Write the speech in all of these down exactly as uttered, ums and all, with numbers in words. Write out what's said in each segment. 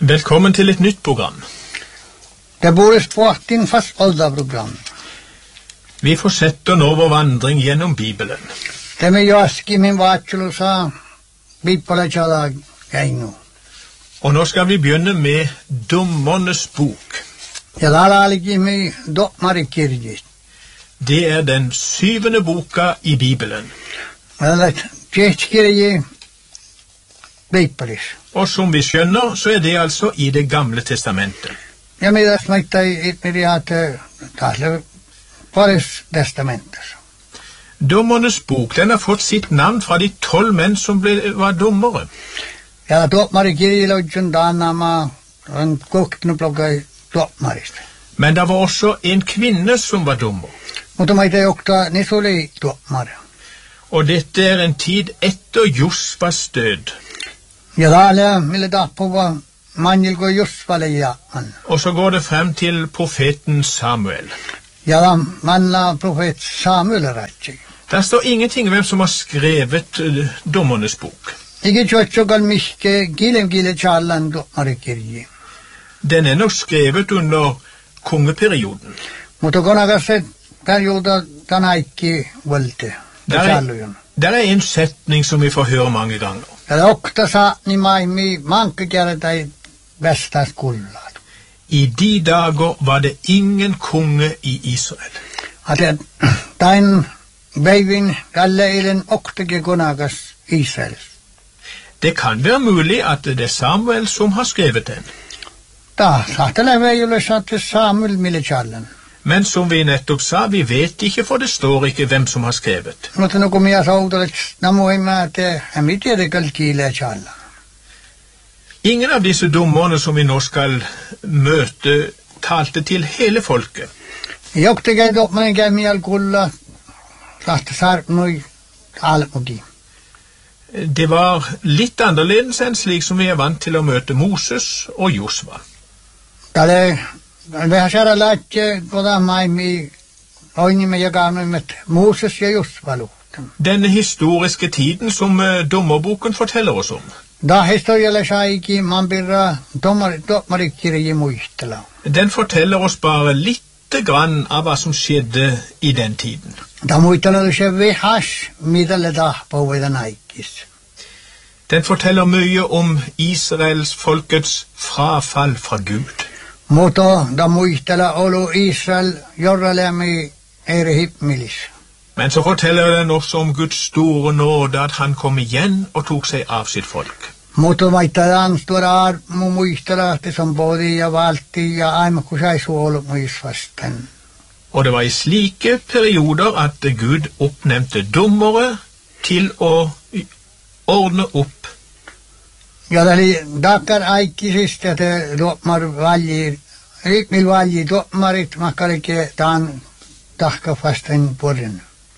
Velkommen til et nytt program. Det bor sport inn fast program. Vi fortsetter nå vår vandring gjennom Bibelen. Det med jaski min vatslusa Bibelen chala gaino. Og nå skal vi begynne med Dommernes bok. Ja laligi mi dommare kirji. Det er den syvende boka i Bibelen. Ja kirji Bibelen. Og som vi skjønner, så er det altså i det gamle testamentet. Ja, men det smakte et med det at tale Paris testamentet. Dommernes bok, den har fått sitt navn fra de tolv menn som ble, var dommere. Ja, dommere kirjelogjen danama en kokten plukka dommere. Men det var også en kvinne som var dommer. Mutta meitä jokta nisoli dommere. Og dette er en tid etter Josvas død. Ja, da mille da på manjel går Josvale ja. Og så går det frem til profeten Samuel. Ja, da manna profet Samuel rett. Der står ingenting hvem som har skrevet uh, Dommernes bok. Ikke tjotjogal miske gilem gile tjallan dommere kirji. Den er nok skrevet under kongeperioden. Mutta konagasset perioda tanaikki volte. Der er, der er en setning som vi får høre mange ganger. Ja okta saatni maimi manke kjärtai vestas kullat. I de dager var det ingen konge i Israel. At tain beivin galleilen oktake konagas Israel. Det kan være mulig at det er Samuel som har skrevet den. Da sattele veiule satte Samuel militjallen. Men som vi nettopp sa, vi vet ikke, for det står ikke hvem som har skrevet. Mutta no kun minä sautelet namuimme, että en mitään tiedä kiileä tjalla. Ingen av disse dommerne som vi nå skal møte talte til hele folket. Joktekei dommaren käy alkulla, lahti sarpnui almuki. Det var litt annerledes enn slik som vi er vant til å møte Moses og Josva. Tälle vähän saada laitje koda maimi oinimme jakamme med Moses ja Josva luhten. Denne historiske tiden som uh, dommerboken forteller oss om. Da historialle saiki man birra dommarikirji muistella. Den forteller oss bare litt grann av hva som skjedde i den tiden. Da muistella du se vihas midalle tahpa uvedan aikis. Den forteller mye om Israels folkets frafall fra Gud. Mutta da muistella olu Israel jorralemi eri hipmilis. Men så forteller den også om Guds store nåde, at han kom igjen og tok seg av sitt folk. Mutta maitadan stora mu muistella te som bodi ja valti ja aima kusai suolu muisvasten. Og det var i slike perioder at Gud oppnevnte dommere til å ordne opp. Ja eli dakar aikisista te dommar valji rikmil valji dommarit makkarike taan tahka fasten porren.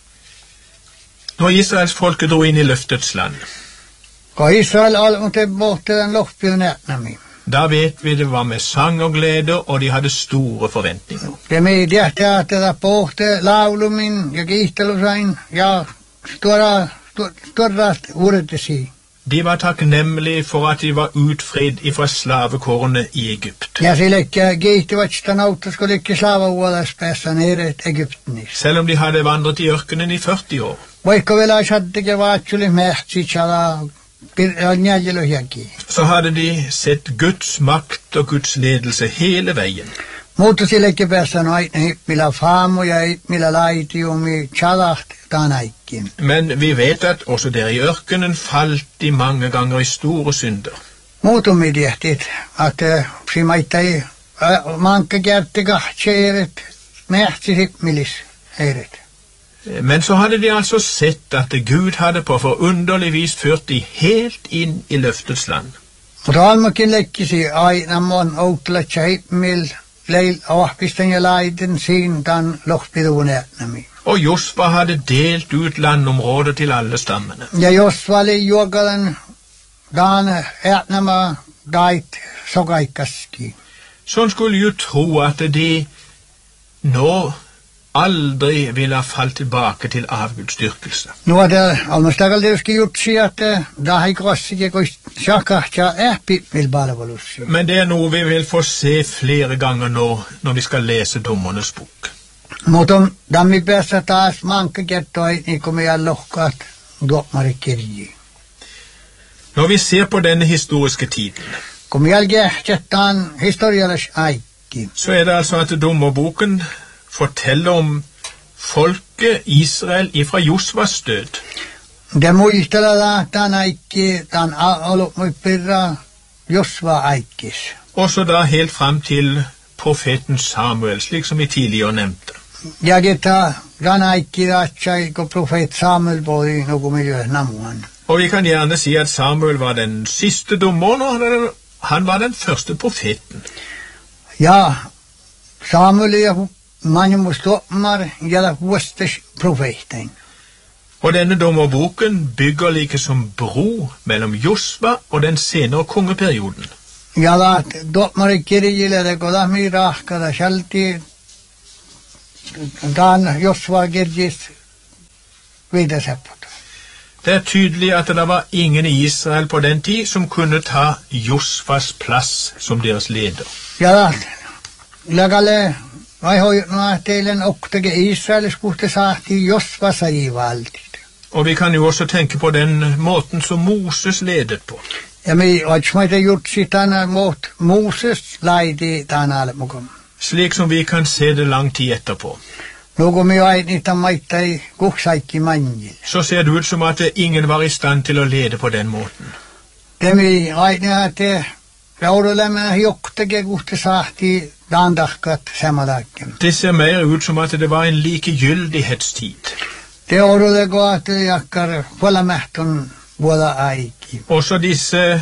Når Israels folke dro inn i løftets land, Ka Israel almute borte den loppil nætnami. da vet vi det var med sang og glede, og de hadde store forventninger. Det mediahti at det borte laulumin ja kiihtelusain ja stora stora uretesi. De var takknemlige for at de var utfridd ifra slavekårene i Egypt. Ja silekkä kiihtivät sitä nauttas, kun liikki slaavavuodas päässä nere Egyptinis. Selv om de hadde vandret i ørkenen i førti år. Vaikka vielä sattike vaatsuli mähtsitsala njäljelohjaki. Så hadde de sett Guds makt og Guds ledelse hele veien. Mutta silekkä päässä no aina hippillä faamu ja hippillä laitiumi tjalaht taanaikkin. Men vi vet at også der i ørkenen falt de mange ganger i store synder. Muutumi tiehtit, että simaittai manka kärti kahtseeret mähtsi hippmilis eiret. Men så hadde de altså sett at Gud hadde på forunderlig vis ført de helt inn i løftets land. Mutta almakin lekkisi aina mon outlatsa hippmil leil ahpisten ja laiden siin tan lohpiduun äänämi. Og Josva hadde delt ut landområdet til alle stammene. Ja Josva oli juokalen dan äänämä dait sokaikkaski. Sånn skulle jo tro at de nå aldri ville ha falt tilbake til avgudsdyrkelse. Nå er det almestagaldeuski jutsi, at da har jeg også ikke gått sjakatja epi vil bare valussi. Men det er noe vi vil få se flere ganger nå, når vi skal lese Dommernes bok. Mutta dammi päässä taas manka kertoi, niin kuin me lohkaat tuomarikirji. Når vi ser på denne historiske tiden, Kun me jälkeen historiallis aikki, så er det altså at Dommerboken forteller om folket Israel ifra Josvas død. det muistella tämän aikki, tämän ollut muipirra Josva aikkis. Også da helt frem til profeten Samuel, slik som vi tidligere nevnte. Ja geta tämän aikki ratsai, kun profet Samuel boi nuku miljö namuan. Og vi kan gjerne si at Samuel var den siste dommeren, og han var den første profeten. Ja, Samuel ja manjumus tuomar ja vuostes profeetein. Og denne dommerboken bygger like som bro mellom Josva og den senere kongeperioden. Ja laat tuomarikirjille det kodami rahkada shalti dan Josva kirjis vidaseppot. Det er tydelig at det var ingen i Israel på den tid som kunne ta Josvas plass som deres leder. Ja laat lagalle vai hoi no teilen oktege Israelis puhte saati Josva sai valtit. Og vi kan jo også tenke på den måten som Moses ledet på. Ja mi otsmaita jutsi tänä mot Moses laidi tänä mukaan. Slik som vi kan se det lang tid etterpå. Nugu mi aini tamaitai kuhsaikki manjil. Så ser det ut som at ingen var i stand til å lede på den måten. Det mi aini at raudolemme joktege kuhte saati dandahkat samadakken. Det ser mer ut som at det var en likegyldighetstid. Det ordet går at jakkar fullamähtun vuoda aiki. Også disse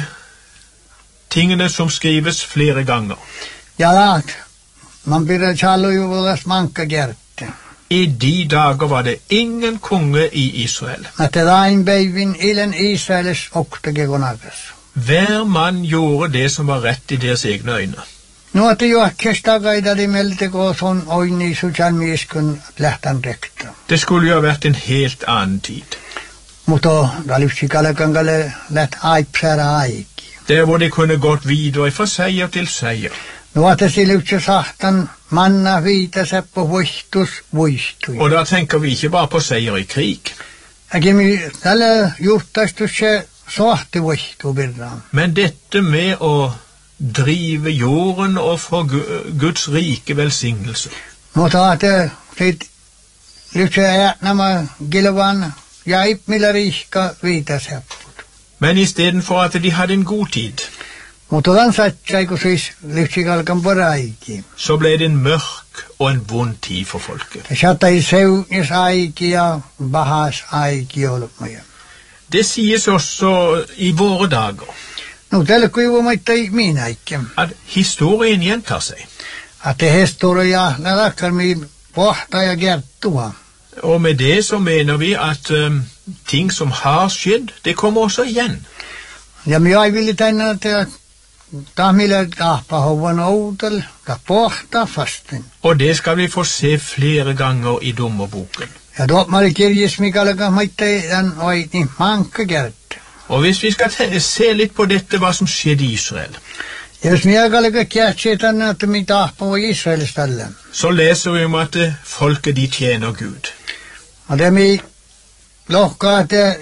tingene som skrives flere ganger. Ja laat, man byrja challu ju vuodas manka gerte. I de dager var det ingen konge i Israel. At det dain beivin ilen Israelis oktege gonagas. Hver mann gjorde det som var rett i deres egne øyne. Nu at jo akkestagaida de meldte gå sånn oini suchalmieskun lähtän rekta. Det skulle jo ha vært en helt annen tid. Mutta dalipsikale kangale läht aipsara aiki. Der hvor de kunne gått videre fra seier til seier. Nu at det silutse sahtan manna viita seppo vuistus vuistui. Og da tenker vi ikke bare på seier i krig. Agimi tälle juhtastusse sohti vuistu birran. Men dette med å drive jorden og få Guds rike velsignelse. Mutta at sit lytse nämä gilvan ja ipmillä rihka viita seppo. Men i stedet for at de hadde en god tid, Mutta den satsai kun siis lytsikalkan poraiki. så ble det en mørk og en vond tid for folket. Det satai seunnis aiki ja bahas aiki olmaja. Det sies også i våre dager No tälle kuivumaittai miinaikki. at historien gjentar seg. At det historia nalakkar mi pohta ja kertua. Og med det så mener vi at um, ting som har skjedd, det kommer også igjen. Ja mi ai villi tänne että tamille tahpa hovan outel ka pohta fasten. Og det skal vi få se flere ganger i dommerboken. Ja tuomari kirjis mikalaka maittai den oiti manka kert. Og hvis vi skal te- se litt på dette, hva som skjedde i Israel, Ja jos mi aikalaka kjärtsi tänne että mi tahpa voi Israelistalle. så leser vi om at eh, folket de tjener Gud. Ja det mi lohkaa että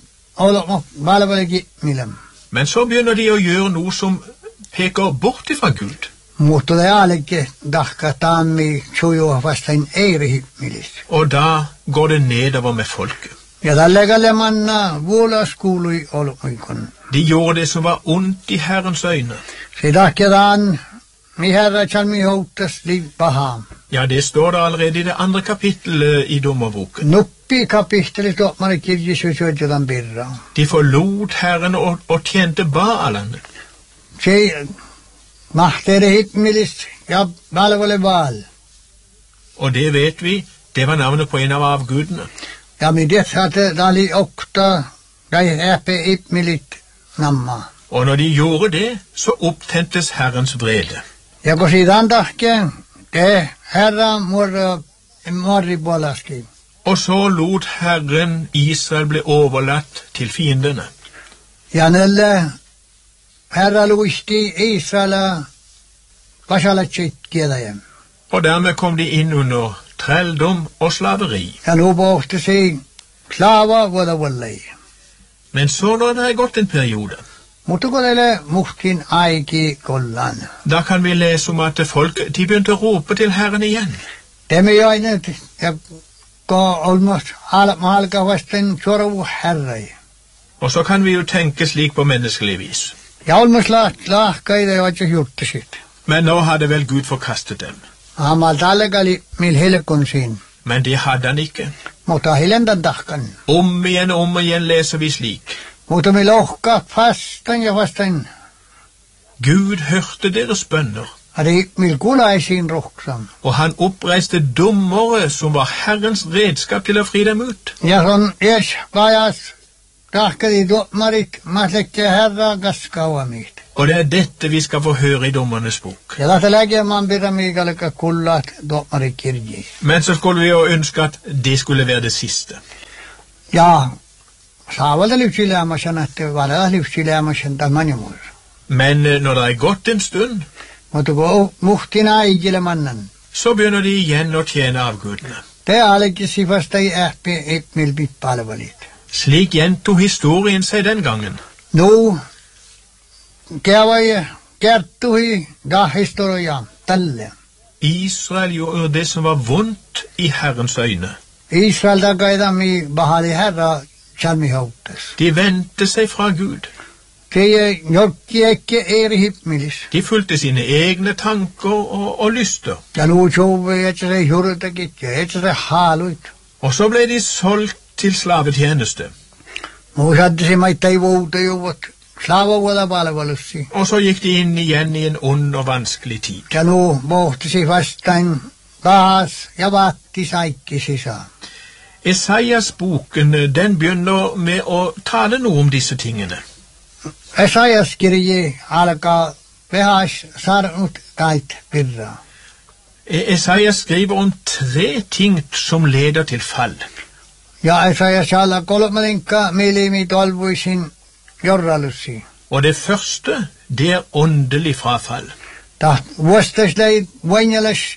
olo valvalegi millam. Men så begynner de å gjøre noe som peker bort ifra Gud. Mutta det alekke dahka taammi sujua vastain eiri milis. Og da går det nedover med folket. Ja tälle kalle manna vuolas kuului olmuikon. De gjorde det som var ondt i Herrens øyne. Se tahketaan mi herra chalmi houtas liv paha. Ja, det står det allerede i det andre kapittelet i dommerboken. Nuppi kapitteli tuomari kirjisu syötytän birra. De forlot Herren og, og tjente Baalen. Se mahteere hipmilis ja valvole val. Og det vet vi, det var navnet på en av avgudene. Ja mi det hatte dali okta dai epe hipmilit namma. Og når de gjorde det, så opptentes Herrens vrede. Ja kun siitä tahke, det herra murra marri bolaski. Og så lot Herren Israel bli overlatt til fiendene. Janelle herra luisti Israela vasalatsit kielajem. Og dermed kom de inn under trelldom og slaveri. Ja nu båhti sig slava voda vollei. Men så når det er gått en periode, Mutta kodelle muhtin aiki kollan. da kan vi lese om at folk de begynte å rope til Herren igjen. Temme joinet ja ko olmos ala malka vasten choru herrai. Og så kan vi jo tenke slik på menneskelig vis. Ja olmos la la kaida jo ikke gjort sitt. Men nå hadde vel Gud forkastet dem. Amal talagali mil helekon sin. Men det hadde han ikke. Mutta hilendan tahkan. Om igjen og om igjen leser vi slik. Mutta mi lohka fastan ja vastan. Gud hørte deres bønner, Adi mil kulaisin rohksam. og han oppreiste dommere som var Herrens redskap til å fri dem ut. Ja son es vajas tahkadi marit maslekki herra gaskauamit. Og det er dette vi skal få høre i Dommernes bok. Ja tätä läkemaan piramiikaleka kullat domarit kirji. Men så skulle vi jo ønske at det skulle være det siste. Ja saavalta lypsilämäsen, että valaa lypsilämäsen tämänimur. Men eh, når det er gått en stund, Mutta kun muhtina ikilemannan. så begynner de igjen å tjene avgudene. Te alekki sifasta i ähpi ipmil pippalvalit. Slik gjentok historien seg den gangen. Nu kävai kertui da historia tälle. Israel gjorde det som var vondt i Herrens øyne. Israel takaida mi bahali herra chalmihautes. De vendte seg fra Gud. Te njokki ekki eri hipmilis. De fulgte sine egne tanker og, og lyster. Ja nu tjove et se hurtakit ja et se haluit. Og så ble de solgt til slavetjeneste. Mu sadde se maittai vuuta juvot. Slava vuoda palvelussi. Og så gikk de inn igjen i en ond og vanskelig tid. Ja nu pohti se vastain taas ja vaatti saikki sisa. Esaias boken, den begynner med å tale noe om disse tingene. Esaias kirje alkaa vehas sarnut kait pirra. E- Esaias skriver om tre ting som leder til fall. Ja Esaias alla kolmalinka milimi tolvuisin jorralussi. Og det første, det er åndelig frafall. Ta vuostasleit vainjalas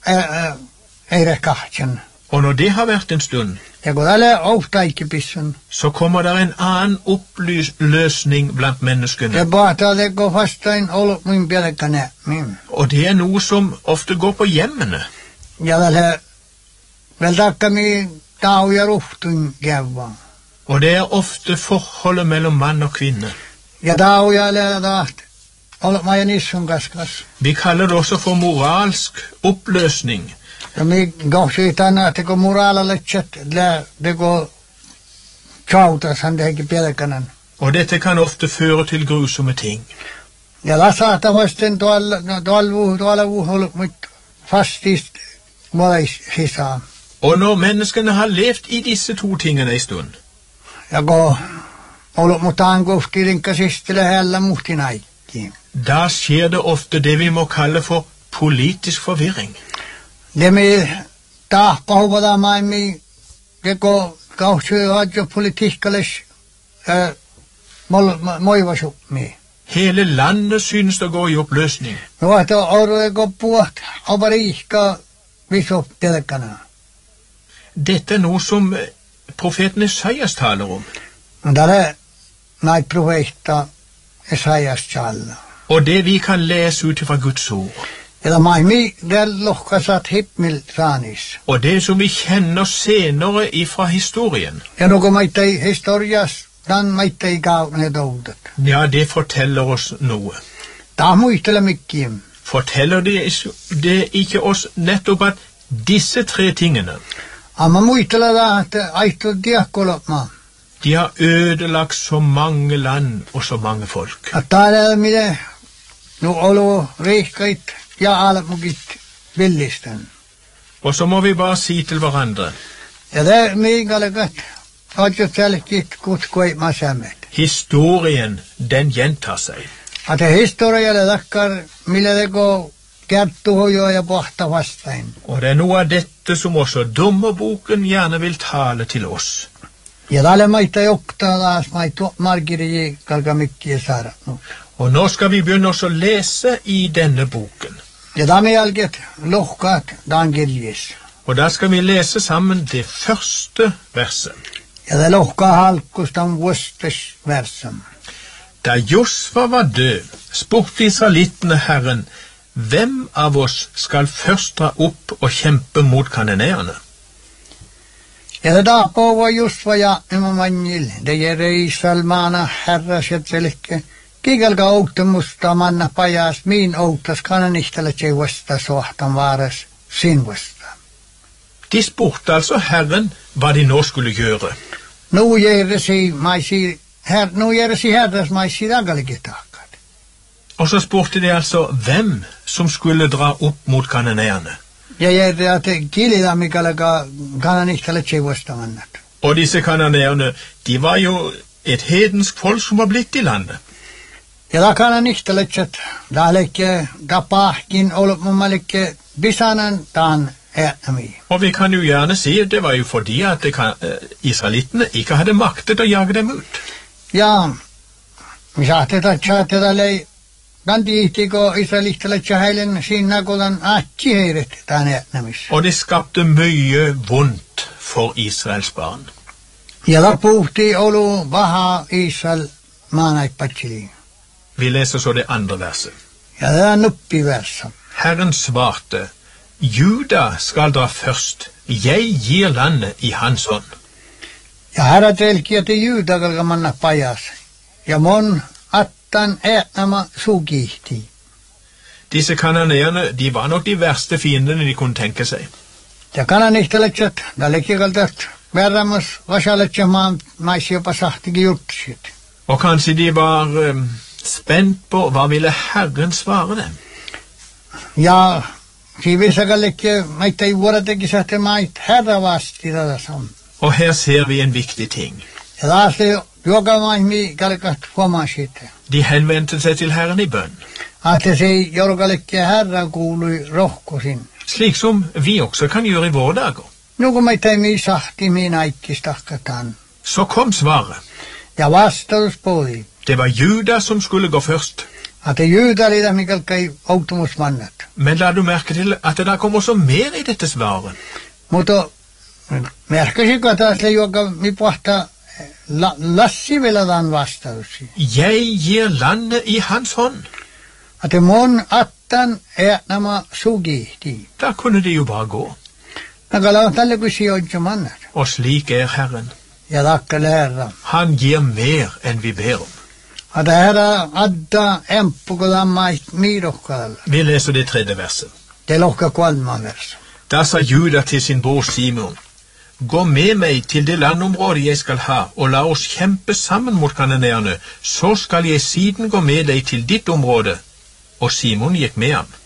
eire kahtjan. Og når det har vært en stund, Ja kun älä ohtaikki pissun. så kommer det en annen oppløsning blant menneskene. Ja bahtaa teko vastain olo min pelkkänä. Og det er noe som ofte går på hjemmene. Ja tällä vel takka mi tau ja ruhtun kävva. Og det er ofte forholdet mellom mann og kvinne. Ja tau ja älä taht. Olo maja nissun kaskas. Vi kaller det også for moralsk oppløsning. Ja mi gausi tänä teko moraalalla chat lä teko chautas han teki pelkkänän. Og dette kan ofte føre til grusomme ting. Ja lasata vasten tuolla tuolla tuolla olo mut fastist molais sisään. Og når menneskene har levt i disse to tingene en stund, Ja kun olo mut ankovskirinka sistele hellä muhtinaikki. da skjer det ofte det vi må kalle for politisk forvirring. Det mi tahpahuvada maimi teko gausi hadjo politikkalles äh, moivasupmi. Hele landet synes å gå i oppløsning. No että orreko puht avariikka visop telkkana. Dette er noe som eh, profeten Esaias taler om. No tälle näit profeetta Esaias challa. Og det vi kan lese ut fra Guds ord. Ja maimi del lohkasat hipmil saanis. Og det som vi kjenner senere ifra historien, Ja no kun maittai historias dan maittai kaune toudat. ja, det forteller oss noe. Ta muistele mikkim. Forteller det, is- det ikke oss nettopp at disse tre tingene, Amma muistele da että aittu diakkolopma. de har ødelagt så mange land og så mange folk. Att täällä miten nu olo riikkait ja almukit villisten. Og så må vi bare si til hverandre, Ja det miikalekat oot selkit kutkoi masamet. historien, den gjentar seg. Att historialle takkar millä teko kertohojoa ja pohta vastain. Og det er noe av dette som også dommerboken gjerne vil tale til oss. Ja tälle maita jokta taas maito margiri kalka mikkiä saada. Og nå skal vi begynne også å lese i denne boken. Ja tämän jälkeen lohkaat dan kirjes. Og da skal vi lese sammen det første verset. Ja det lohkaa halkustan vuostes versum. Da Josva var død, spurte israelittene Herren, hvem av oss skal først dra opp og kjempe mot kananeerne? Ja det taapoo var Josva ja imamanjil, det jere Israel maana herras jätselikke, kiikalka outemusta manna pajas, miin outas kananihtele tjei vasta sohtan vaaras sin vasta. De spurte altså Herren hva de nå skulle gjøre. Nu jere si maisi her, nu jere si herras maisi dagalike takat. Og så spurte de altså hvem som skulle dra opp mot kananeerne. Ja jere at kilida mikalaka kananihtele tjei vasta mannat. Og disse kananeerne, de var jo et hedensk folk som var blitt i landet. Ja da kananihtele tjat, da lekke, da pahkin olup mummalikke bisanan taan äätnami. Og vi kan jo gjerne si at det var jo fordi at det kan, eh, israelittene ikke hadde maktet å jage dem ut. Ja, mi saatte tatsaa tätä lei kantiihtiko israelittele tjaheilen siinä kodan aatsi heiret taan äätnamis. Og det skapte mye vondt for Israels barn. Ja da puhti olu vaha Israel maanaippatsili. Vi leser så det andre verset. Ja det er nuppi versa. Herren svarte, Juda skal dra først, jeg gir landet i hans hånd. Ja herra telkiä te Juuda kalka manna pajas. Ja mon attan äätnama sugihti. Disse kananeerne, de var nok de verste fiendene de kunne tenke seg. Ja kananihteleksät, da lekkikaltat verramus vasaletse maan maisi jopa sahtikin juttusit. Og kanskje de var eh, spent på hva ville Herren svare dem. Ja siivisakalekke maita ei vuodatekin sahte mait herra vasti tätä sam. Og her ser vi en viktig ting. Ja taas te joka maihmi kalkat huomasit. De henvendte seg til Herren i bønn. Att se jorkalekki herra kuului rohkosin. Slik som vi også kan gjøre i våre dager. Nuku maita ei mi sahti mi naikkistahkatan. Så kom svaret. Ja vastaus puoli. Det var Juda som skulle gå først. Att Juuda liitä mikalkai outumusmannat. Men la du merke til at det da kom også mer i dette svaret. Mutta merkasiko taas le joka mi pohta la, lassi veladan vastausi. Jeg gir landet i hans hånd. Att mon attan äätnama sugihti. Da kunne de jo bare gå. Nakala tälle kun sijoitse mannat. Og slik er Herren. Ja takkale herra. Han gir mer enn vi ber om. Att herra adda empukodan mait miirokkadalla. Vi leser det tredje verset. Det lokka kolman vers. Da sa Juda til sin bror Simon, gå med meg til det landområdet jeg skal ha, og la oss kjempe sammen mot kananeerne, så skal jeg siden gå med deg til ditt område. Og Simon gikk med ham.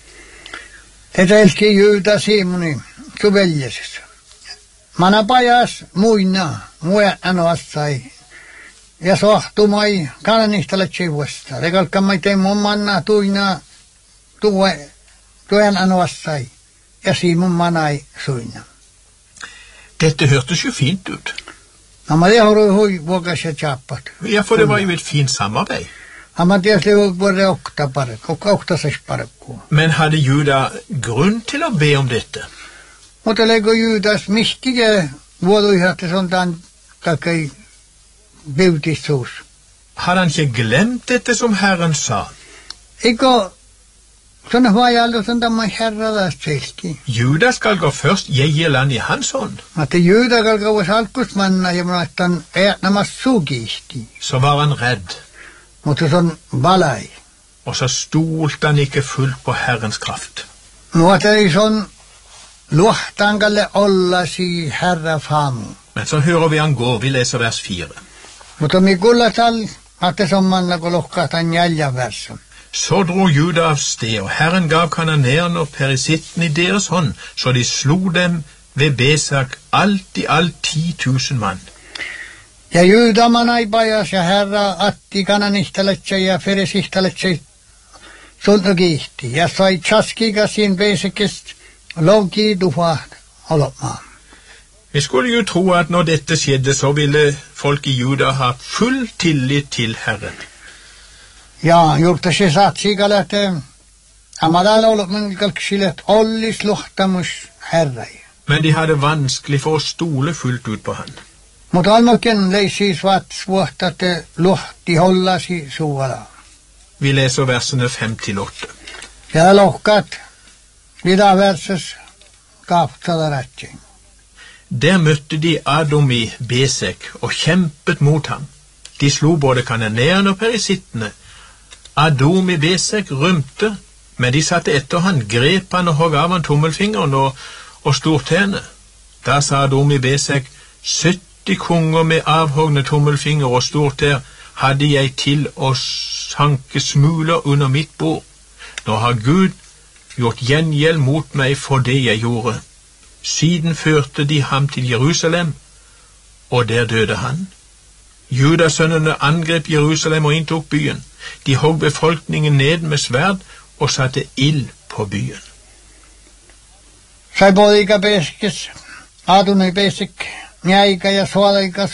Tätä elki Juuda Simoni, kun veljesis. Mana pajas muina, muetan vassai. Ja sohtumai kananihtale tseivasta. Rekalkamai tein mun manna tuina tue, tuen anovassai. Ja Simon manai suina. Dette hørtes jo fint ut. Amma tehorui hui vuokas ja tjappat. Ja, for det var jo et fint samarbeid. Amma tiesli vuore okta parek, oktasas parekku. Men hadde Juda grunn til å be om dette? Mutta lego Juudas mihtige vuoduihatte sontan kakai beutissuus. Hadde han ikke glemt dette som Herren sa? Eikö sånne vajallu sontamai herradas selki. Juda skal gå først, jeg gir land i hans hånd. Että Juuda kalkavas alkusmanna ja maattan äätnamas sugihti. Så var han redd, Mutta se on valai. og så stolte han ikke fullt på Herrens kraft. Nuota ei son luhtankalle ollasi herra famu. Men så hører vi han gå, vi leser vers fire. Mutta mi kullatal, että se on manna kun lohkahtan jäljan versun. Så dro Juda av sted, og Herren gav kananeerne og perisitten i deres hånd, så de slo dem ved Besak, alt i alt ti tusen mann. Ja Juuda manai pajas ja herra atti kananihtaletse ja perisihtaletse Sun no kiihti. Ja sai tjaskiga sin besekest lovgi duha olopmaan. Vi skulle jo tro at når dette skjedde, så ville folk i Juda ha full tillit til Herren. Ja, juurta se saat siikalla, että amadal olopman kalksilet ollis luhtamus herrai. Men de hadde vanskelig for å stole fullt ut på han. Mutta almoken leisi svat suohta, että luhti hollasi suvala. Vi leser versene fem til åtte. Ja lohkat, vida verses kaaptada rätting. Der møtte de Adom-i Besek og kjempet mot ham. De slo både kananeerne og perisittene. Adom-i Besek rømte, men de satte etter han, grep han og hogg av han tommelfingeren og, og stortene. Da sa Adom-i Besek, sytti konger med avhogne tommelfinger og storter hadde jeg til å sanke smuler under mitt bord. Nå har Gud gjort gjengjeld mot meg for det jeg gjorde. Siden førte de ham til Jerusalem, og der døde han. Judasønnene angrep Jerusalem og inntok byen. De hogg befolkningen ned med sverd og satte ild på byen. Sai poika peskes, Adonai pesek, njäikä ja suolaika